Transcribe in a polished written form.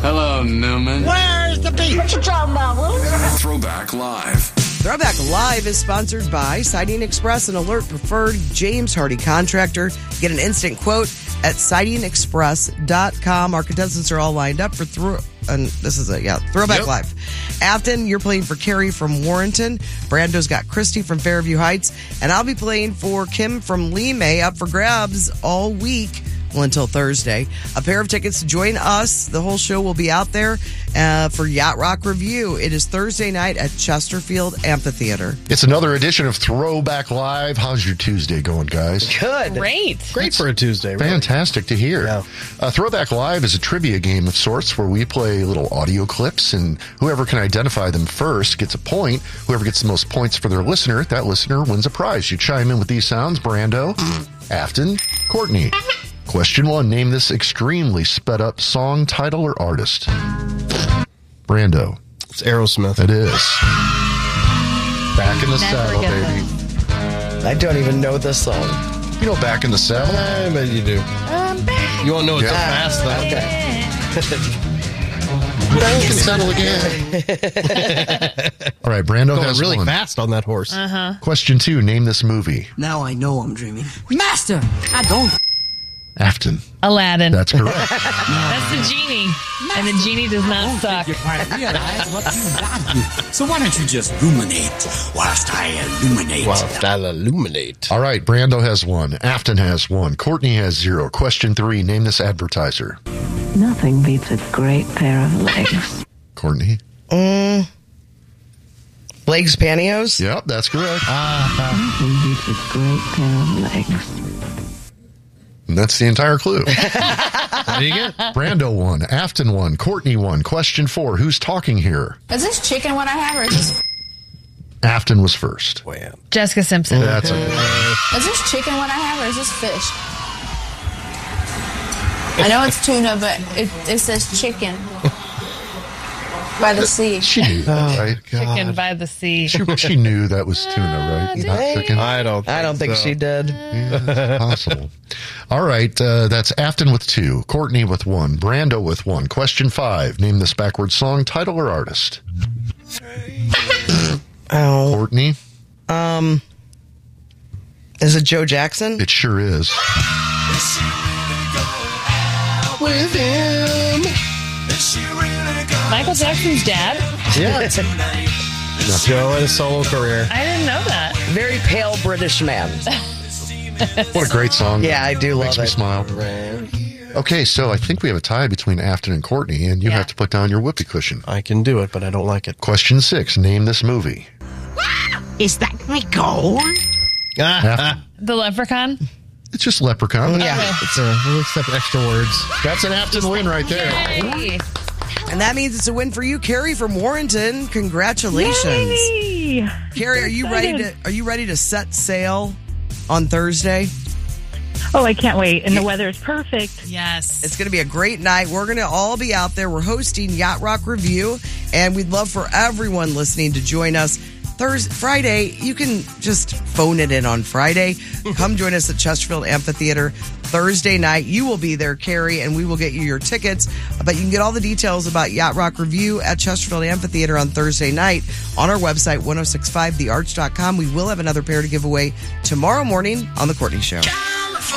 Hello, Newman. Where's the beach? What you talking about, Will? Throwback Live. Throwback Live is sponsored by Siding Express, an Alert Preferred James Hardy contractor. Get an instant quote at sidingexpress.com. Our contestants are all lined up for Throwback Live. Afton, you're playing for Carrie from Warrenton. Brando's got Christy from Fairview Heights. And I'll be playing for Kim from Lee May, up for grabs all week. Well, until Thursday. A pair of tickets to join us. The whole show will be out there for Yacht Rock Review. It is Thursday night at Chesterfield Amphitheater. It's another edition of Throwback Live. How's your Tuesday going, guys? Good. Great for a Tuesday. Really. Fantastic to hear. Yeah. Throwback Live is a trivia game of sorts where we play little audio clips, and whoever can identify them first gets a point. Whoever gets the most points for their listener, that listener wins a prize. You chime in with these sounds. Brando, Afton, Courtney. Question 1. Name this extremely sped up song, title, or artist. Brando. It's Aerosmith. It is. Back in the Saddle, baby. I don't even know this song. You know Back in the Saddle? I bet you do. You won't know it so fast, though. Okay. Back in the Saddle again. All right, Brando Going has really one. fast on that horse. Question 2. Name this movie. Now I know I'm dreaming. Master, I don't. Afton. Aladdin. That's correct. That's the genie. And the genie does not suck. You quite realize what you've done. So why don't you just ruminate whilst I illuminate? Whilst I'll illuminate. All right, Brando has one. Afton has one. Courtney has 0. Question 3. Name this advertiser. Nothing beats a great pair of legs. Courtney. Legs Panios? Yep, that's correct. Nothing beats a great pair of legs. And that's the entire clue. What do you get? Brando won. Afton won. Courtney won. Question 4. Who's talking here? Is this chicken what I have, or is this... Afton was first. Wham. Jessica Simpson. That's okay. Is this chicken what I have, or is this fish? I know it's tuna, but it says chicken. By the sea. She knew that, right? Chicken by the sea. She knew that was tuna, right? Not chicken. I don't think she did. Yeah, possible. All right, that's Afton with 2, Courtney with 1, Brando with 1. Question 5. Name this backwards song, title, or artist. Courtney. Is it Joe Jackson? It sure is. With him. Michael Jackson's dad? Yeah. Joe had a solo career. I didn't know that. Very pale British man. What a great song. Yeah, I do love Makes me it. smile. Okay, so I think we have a tie between Afton and Courtney, and you have to put down your whoopee cushion. I can do it, but I don't like it. Question 6. Name this movie. Is that my goal? The Leprechaun? It's just Leprechaun. Yeah. It's a little step extra words. That's an Afton win right there. Yay. And that means it's a win for you, Carrie from Warrenton. Congratulations. Yay. Carrie, are you ready to set sail on Thursday? Oh, I can't wait. And the weather is perfect. Yes. It's going to be a great night. We're going to all be out there. We're hosting Yacht Rock Review, and we'd love for everyone listening to join us. Friday, you can just phone it in on Friday. Come join us at Chesterfield Amphitheater Thursday night. You will be there, Carrie, and we will get you your tickets. But you can get all the details about Yacht Rock Review at Chesterfield Amphitheater on Thursday night on our website, 1065thearch.com. We will have another pair to give away tomorrow morning on The Courtney Show.